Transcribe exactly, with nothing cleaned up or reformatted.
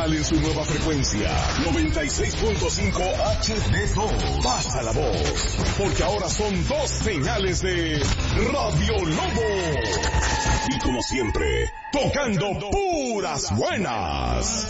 Nacional en su nueva frecuencia, noventa y seis punto cinco H D dos. Pasa la voz, porque ahora son dos señales de Radio Lobo. Y como siempre, tocando puras buenas.